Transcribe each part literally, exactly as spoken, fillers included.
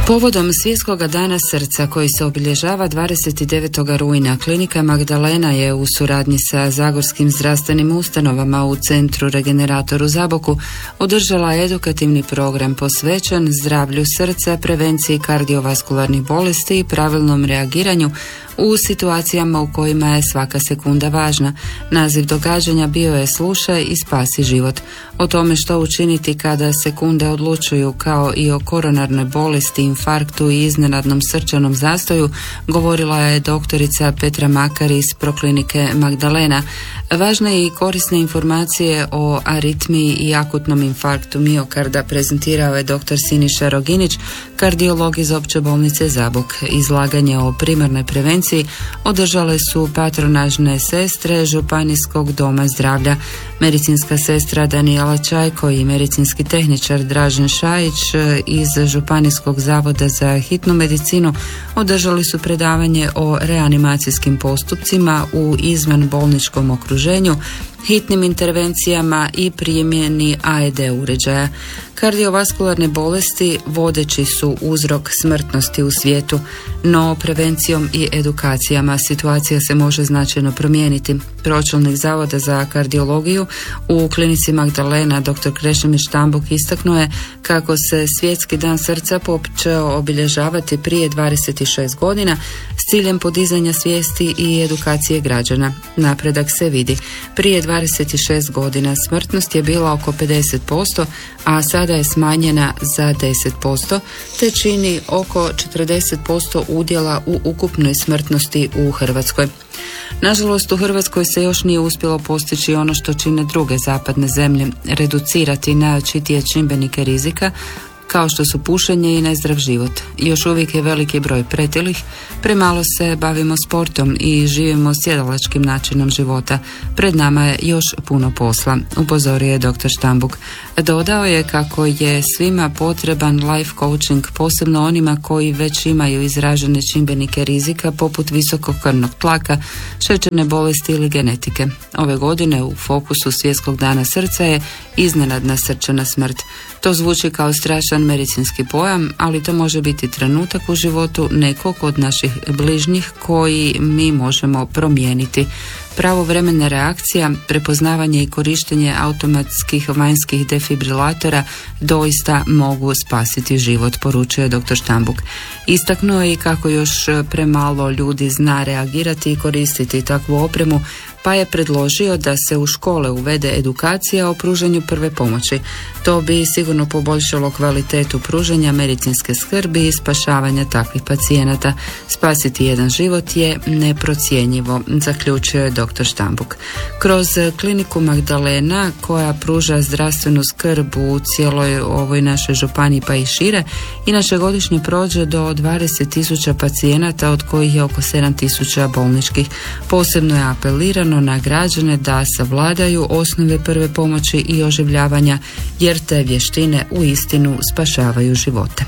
Povodom Svjetskog dana srca koji se obilježava dvadeset devetog rujna, klinika Magdalena je u suradnji sa Zagorskim zdravstvenim ustanovama u Centru Regenerator u Zaboku održala edukativni program posvećen zdravlju srca, prevenciji kardiovaskularnih bolesti i pravilnom reagiranju u situacijama u kojima je svaka sekunda važna. Naziv događanja bio je Slušaj i spasi život. O tome što učiniti kada sekunde odlučuju, kao i o koronarnoj bolesti, infarktu i iznenadnom srčanom zastoju, govorila je doktorica Petra Makar iz Proklinike Magdalena. Važne i korisne informacije o aritmiji i akutnom infarktu miokarda prezentirao je doktor Siniša Roginić, kardiolog iz Opće bolnice Zabok. Izlaganje o primarnoj prevenciji održale su patronažne sestre Županijskog doma zdravlja, medicinska sestra Danijela Čajko i medicinski tehničar Dražen Šajić iz Županijskog zavoda za hitnu medicinu održali su predavanje o reanimacijskim postupcima u izvanbolničkom okruženju, hitnim intervencijama i primjeni A E D uređaja. Kardiovaskularne bolesti vodeći su uzrok smrtnosti u svijetu, no prevencijom i edukacijama situacija se može značajno promijeniti. Pročelnik Zavoda za kardiologiju u klinici Magdalena dr. Krešimir Štambuk istaknuo je kako se Svjetski dan srca počeo obilježavati prije dvadeset šest godina s ciljem podizanja svijesti i edukacije građana. Napredak se vidi. Prije dvadeset šest godina smrtnost je bila oko pedeset posto, a sada je smanjena za deset posto, te čini oko četrdeset posto udjela u ukupnoj smrtnosti u Hrvatskoj. Nažalost, u Hrvatskoj se još nije uspjelo postići ono što čine druge zapadne zemlje, reducirati najočitije čimbenike rizika, kao što su pušenje i nezdrav život. Još uvijek je veliki broj pretilih, premalo se bavimo sportom i živimo sjedalačkim načinom života. Pred nama je još puno posla, upozorio je doktor Štambuk. Dodao je kako je svima potreban life coaching, posebno onima koji već imaju izražene čimbenike rizika poput visokog krvnog tlaka, šećerne bolesti ili genetike. Ove godine u fokusu Svjetskog dana srca je iznenadna srčana smrt. To zvuči kao strašan medicinski pojam, ali to može biti trenutak u životu nekog od naših bližnjih koji mi možemo promijeniti. Pravovremena reakcija, prepoznavanje i korištenje automatskih vanjskih defibrilatora doista mogu spasiti život, poručuje doktor Štambuk. Istaknuo je i kako još premalo ljudi zna reagirati i koristiti takvu opremu, pa je predložio da se u škole uvede edukacija o pružanju prve pomoći. To bi sigurno poboljšalo kvalitetu pružanja medicinske skrbi i spašavanja takvih pacijenata. Spasiti jedan život je neprocjenjivo, zaključio je doktor Štambuk. Kroz kliniku Magdalena, koja pruža zdravstvenu skrb u cijeloj ovoj našoj županiji pa i šire, inače godišnje prođe do dvadeset tisuća pacijenata, od kojih je oko sedam tisuća bolničkih. Posebno je apelirano na građane da savladaju osnove prve pomoći i oživljavanja, jer te vještine uistinu spašavaju živote.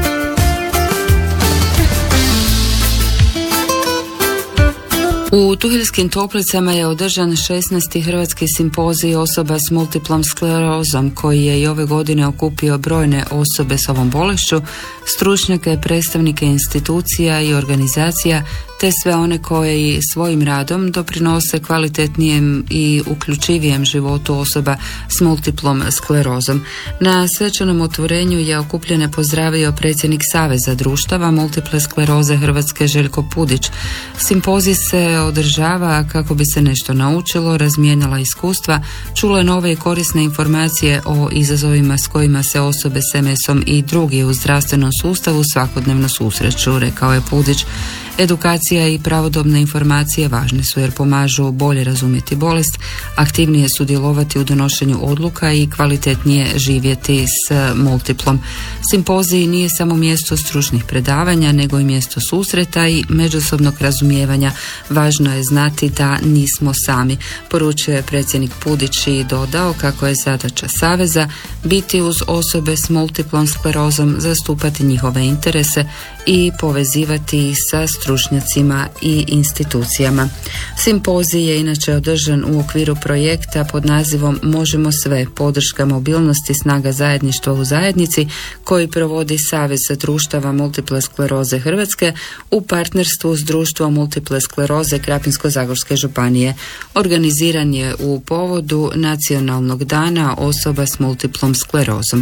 U Tuheljskim Toplicama je održan šesnaesti Hrvatski simpozij osoba s multiplom sklerozom, koji je i ove godine okupio brojne osobe s ovom bolešću, stručnjake, predstavnike institucija i organizacija, te sve one koji svojim radom doprinose kvalitetnijem i uključivijem životu osoba s multiplom sklerozom. Na svečanom otvorenju je okupljene pozdravio predsjednik Saveza društava multiple skleroze Hrvatske Željko Pudić. Simpozij se održava kako bi se nešto naučilo, razmijenila iskustva, čule nove i korisne informacije o izazovima s kojima se osobe s em esom i drugi u zdravstvenom sustavu svakodnevno susreću, rekao je Pudić. Edukacija i pravodobne informacije važne su jer pomažu bolje razumjeti bolest, aktivnije sudjelovati u donošenju odluka i kvalitetnije živjeti s multiplom. Simpozij nije samo mjesto stručnih predavanja, nego i mjesto susreta i međusobnog razumijevanja. Važno je znati da nismo sami, poručio je predsjednik Pudić i dodao kako je zadaća Saveza biti uz osobe s multiplom sklerozom, zastupati njihove interese i povezivati ih sa stručnim stručnjacima i institucijama. Simpozij je inače održan u okviru projekta pod nazivom Možemo sve, podrška mobilnosti, snaga zajedništva u zajednici, koji provodi Savez društava multiple skleroze Hrvatske u partnerstvu s društvom multiple skleroze Krapinsko-zagorske županije. Organiziran je u povodu Nacionalnog dana osoba s multiplom sklerozom.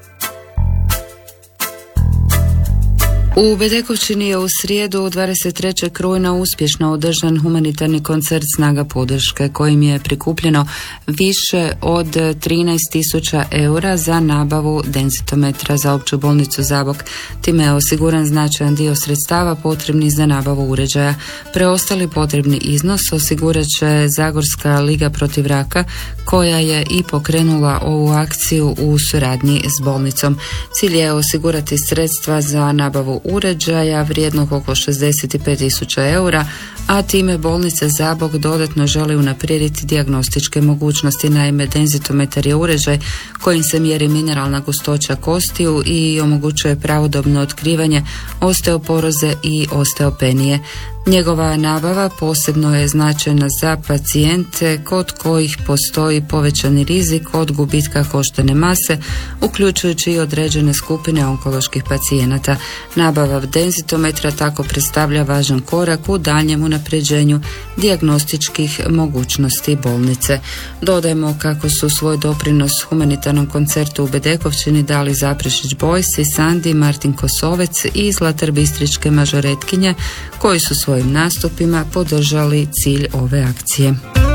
U Bedekovčini je u srijedu dvadeset trećeg rujna uspješno održan humanitarni koncert Snaga podrške, kojim je prikupljeno više od trinaest tisuća eura za nabavu denzitometra za opću bolnicu Zabok. Time je osiguran značajan dio sredstava potrebnih za nabavu uređaja. Preostali potrebni iznos osigurat će Zagorska liga protiv raka, koja je i pokrenula ovu akciju u suradnji s bolnicom. Cilj je osigurati sredstva za nabavu uređaja vrijednog oko šezdeset pet tisuća eura, a time bolnica Zabok dodatno želi unaprijediti dijagnostičke mogućnosti. Naime, denzitometar je uređaj kojim se mjeri mineralna gustoća kostiju i omogućuje pravodobno otkrivanje osteoporoze i osteopenije. Njegova nabava posebno je značajna za pacijente kod kojih postoji povećani rizik od gubitka koštane mase, uključujući i određene skupine onkoloških pacijenata. Nabava denzitometra tako predstavlja važan korak u daljnjem unapređenju dijagnostičkih mogućnosti bolnice. Dodajmo kako su svoj doprinos humanitarnom koncertu u Bedekovčini dali Zaprešić Boys i Sandi, Martin Kosovec i Zlatar Bistričke mažoretkinje, koji su svojim nastupima podržali cilj ove akcije.